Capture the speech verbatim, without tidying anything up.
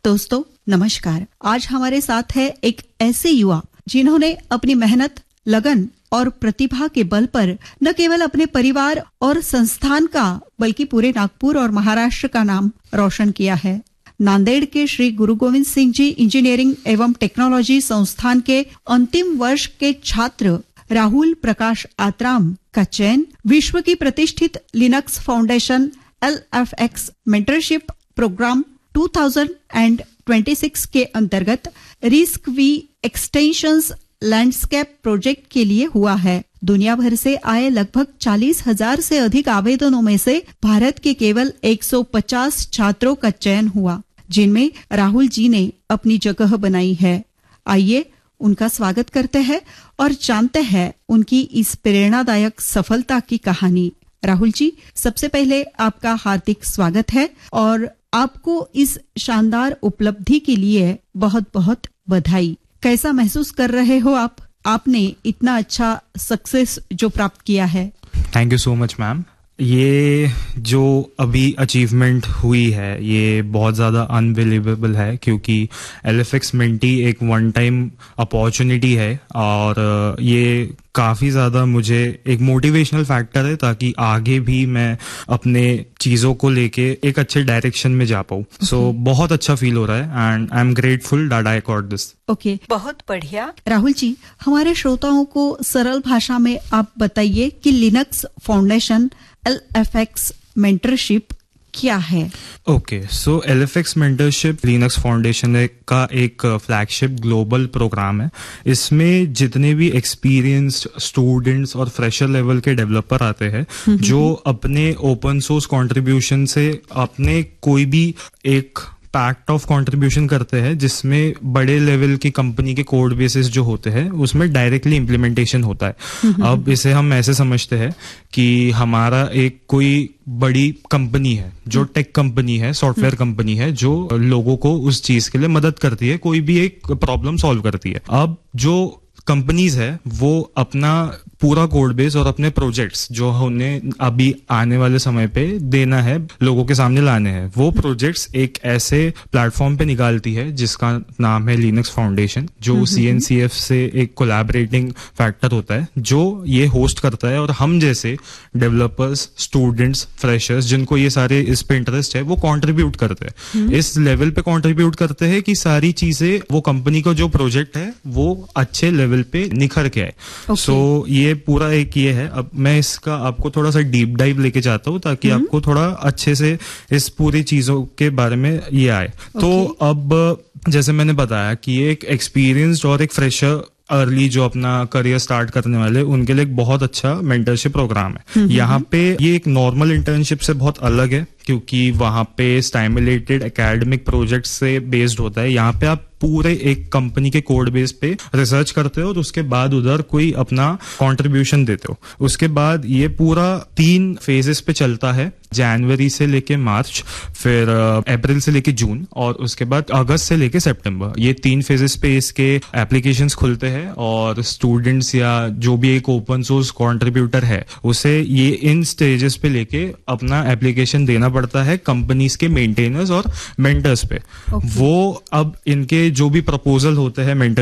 दोस्तों नमस्कार। आज हमारे साथ है एक ऐसे युवा जिन्होंने अपनी मेहनत, लगन और प्रतिभा के बल पर न केवल अपने परिवार और संस्थान का बल्कि पूरे नागपुर और महाराष्ट्र का नाम रोशन किया है। नांदेड़ के श्री गुरु गोविंद सिंह जी इंजीनियरिंग एवं टेक्नोलॉजी संस्थान के अंतिम वर्ष के छात्र राहुल प्रकाश आत्राम का चयन विश्व की प्रतिष्ठित Linux foundation L F x mentorship programme दो हज़ार छब्बीस के अंतर्गत risk we extensions landscape project के लिए हुआ है। दुनिया भर से आए लगभग चालीस हजार से अधिक आवेदनों में से भारत के केवल एक सौ पचास छात्रों का चयन हुआ, जिनमें राहुल जी ने अपनी जगह बनाई है। आइए उनका स्वागत करते हैं और जानते हैं उनकी इस प्रेरणादायक सफलता की कहानी। राहुल जी, सबसे पहले आपका हार्दिक स्वागत है और आपको इस शानदार उपलब्धि के लिए बहुत बहुत बधाई। कैसा महसूस कर रहे हो आप, आपने इतना अच्छा सक्सेस जो प्राप्त किया है? Thank you so much ma'am. ये जो अभी अचीवमेंट हुई है ये बहुत ज़्यादा अनबिलीवेबल है, क्योंकि एल एफ एक्स मेंटी एक वन टाइम अपॉर्चुनिटी है और ये काफ़ी ज़्यादा मुझे एक मोटिवेशनल फैक्टर है ताकि आगे भी मैं अपने चीज़ों को लेके एक अच्छे डायरेक्शन में जा पाऊँ। सो so, बहुत अच्छा फील हो रहा है and I am grateful that I got this. Okay, बहुत बढ़िया। राहुल जी, हमारे श्रोताओं को सरल भाषा में आप बताइए कि Linux foundation L F x mentorship क्या है? Okay, so L F x mentorship Linux foundation का एक फ्लैगशिप ग्लोबल प्रोग्राम है। इसमें जितने भी एक्सपीरियंस्ड स्टूडेंट्स और फ्रेशर लेवल के डेवलपर आते हैं जो अपने ओपन सोर्स कंट्रीब्यूशन से अपने कोई भी एक पैक्ट ऑफ कंट्रीब्यूशन करते हैं, जिसमें बड़े लेवल की कंपनी के कोड बेसिस जो होते हैं उसमें डायरेक्टली इम्प्लीमेंटेशन होता है। अब इसे हम ऐसे समझते हैं कि हमारा एक कोई बड़ी कंपनी है जो टेक कंपनी है, सॉफ्टवेयर कंपनी है, जो लोगों को उस चीज के लिए मदद करती है, कोई भी एक प्रॉब्लम सॉल्व करती है। अब जो कंपनीज है वो अपना पूरा कोड बेस और अपने प्रोजेक्ट्स जो उन्हें अभी आने वाले समय पे देना है, लोगों के सामने लाने हैं, वो प्रोजेक्ट्स एक ऐसे प्लेटफॉर्म पे निकालती है जिसका नाम है लिनक्स फाउंडेशन, जो सी एन सी एफ से एक कोलैबोरेटिंग फैक्टर होता है जो ये होस्ट करता है। और हम जैसे डेवलपर्स, स्टूडेंट्स, फ्रेशर्स जिनको ये सारे इस पे इंटरेस्ट है वो कॉन्ट्रीब्यूट करते हैं, इस लेवल पे कॉन्ट्रीब्यूट करते हैं कि सारी चीजें वो कंपनी का जो प्रोजेक्ट है वो अच्छे लेवल पे निखर के आए। सो okay. so, ये पूरा एक ये है। अब मैं इसका आपको थोड़ा सा डीप डाइव लेके जाता हूँ ताकि hmm. आपको थोड़ा अच्छे से इस पूरी चीजों के बारे में ये आए। okay. तो अब जैसे मैंने बताया कि ये एक एक्सपीरियंस्ड और एक फ्रेशर अर्ली जो अपना करियर स्टार्ट करने वाले उनके लिए एक बहुत अच्छा मेंटरशिप प्रोग्राम है। यहाँ पे ये एक नॉर्मल इंटर्नशिप से बहुत अलग है, क्योंकि वहाँ पे स्टाइमुलेटेड एकेडमिक प्रोजेक्ट से बेस्ड होता है। यहाँ पे आप पूरे एक कंपनी के कोड बेस पे रिसर्च करते हो और उसके बाद उधर कोई अपना कंट्रीब्यूशन देते हो। उसके बाद ये पूरा तीन फेजेस पे चलता है, जनवरी से लेके मार्च, फिर अप्रैल से लेके जून और उसके बाद अगस्त से लेके सितंबर। ये तीन फेजेस पे इसके एप्लीकेशंस खुलते हैं और स्टूडेंट्स या जो भी एक ओपन सोर्स कंट्रीब्यूटर है उसे ये इन स्टेजेस पे लेके अपना एप्लीकेशन देना पड़ता है कंपनीज के मेंटेनर्स और मेंटर्स पे। okay. वो अब इनके जो भी प्रपोजल होते हैं मेंटर